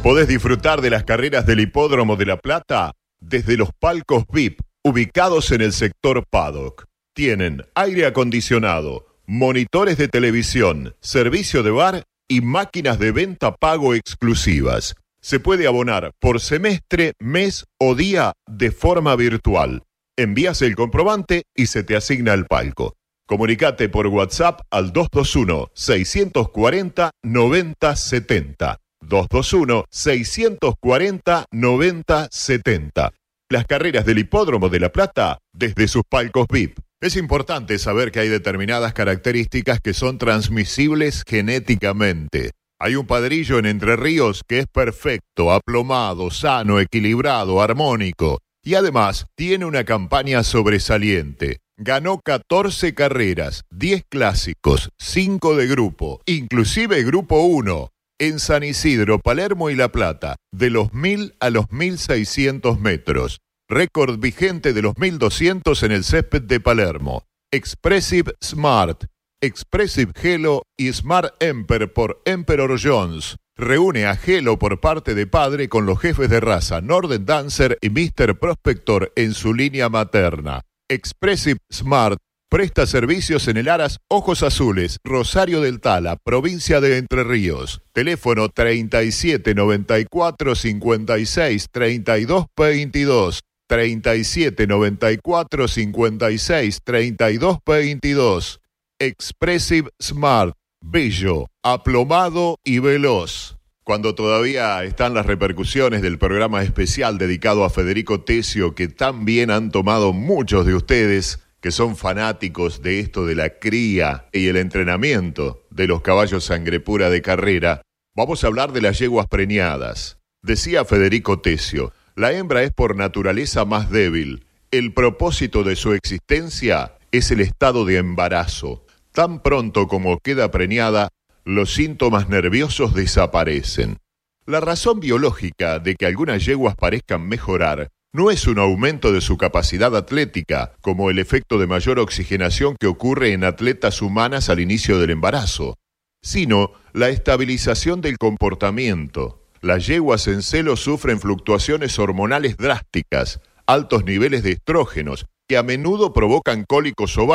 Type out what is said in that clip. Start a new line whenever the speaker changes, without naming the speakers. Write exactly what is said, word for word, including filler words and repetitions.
Podés disfrutar de las carreras del Hipódromo de La Plata desde los palcos V I P ubicados en el sector paddock. Tienen aire acondicionado, monitores de televisión, servicio de bar y máquinas de venta pago exclusivas. Se puede abonar por semestre, mes o día de forma virtual. Envías el comprobante y se te asigna el palco. Comunicate por WhatsApp al dos dos uno, seis cuatro cero, nueve cero siete cero. dos dos uno, seis cuatro cero, nueve cero siete cero. Las carreras del Hipódromo de La Plata desde sus palcos V I P. Es importante saber que hay determinadas características que son transmisibles genéticamente. Hay un padrillo en Entre Ríos que es perfecto, aplomado, sano, equilibrado, armónico. Y además tiene una campaña sobresaliente. Ganó catorce carreras, diez clásicos, cinco de grupo, inclusive grupo uno, en San Isidro, Palermo y La Plata, de los mil a los mil seiscientos metros. Récord vigente de los mil doscientos en el césped de Palermo. Expressive Smart, Expressive Gelo y Smart Emperor por Emperor Jones. Reúne a Gelo por parte de padre con los jefes de raza Norden Dancer y míster Prospector en su línea materna. Expressive Smart presta servicios en el Aras Ojos Azules, Rosario del Tala, provincia de Entre Ríos. Teléfono treinta y siete noventa y cuatro cincuenta y seis treinta y dos veintidós. treinta y siete noventa y cuatro cincuenta y seis treinta y dos veintidós. Expressive Smart, bello, aplomado y veloz. Cuando todavía están las repercusiones del programa especial dedicado a Federico Tesio, que tan bien han tomado muchos de ustedes, que son fanáticos de esto de la cría y el entrenamiento de los caballos sangre pura de carrera, vamos a hablar de las yeguas preñadas. Decía Federico Tesio, la hembra es por naturaleza más débil. El propósito de su existencia es el estado de embarazo. Tan pronto como queda preñada, los síntomas nerviosos desaparecen. La razón biológica de que algunas yeguas parezcan mejorar no es un aumento de su capacidad atlética, como el efecto de mayor oxigenación que ocurre en atletas humanas al inicio del embarazo, sino la estabilización del comportamiento. Las yeguas en celo sufren fluctuaciones hormonales drásticas, altos niveles de estrógenos, que a menudo provocan cólicos ováricos,